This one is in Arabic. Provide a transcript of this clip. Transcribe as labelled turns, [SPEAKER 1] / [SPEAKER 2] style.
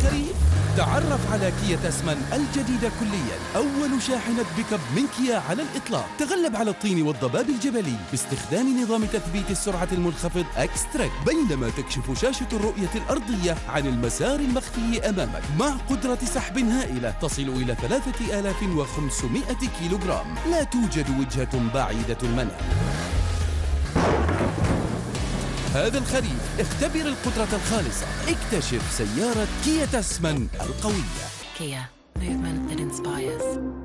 [SPEAKER 1] الخريف؟ تعرف على كيا تسمن الجديدة كليا، أول شاحنة بيك اب من كيا على الإطلاق. تغلب على الطين والضباب الجبلي باستخدام نظام تثبيت السرعة المنخفض اكستراك، بينما تكشف شاشة الرؤية الأرضية عن المسار المخفي أمامك مع قدرة سحب هائلة تصل إلى 3500 كيلوغرام. لا توجد وجهة بعيدة المنى. هذا الخريف اختبر القدرة الخالصة، اكتشف سيارة كيا تسمن القوية.
[SPEAKER 2] Kia, movement that inspires.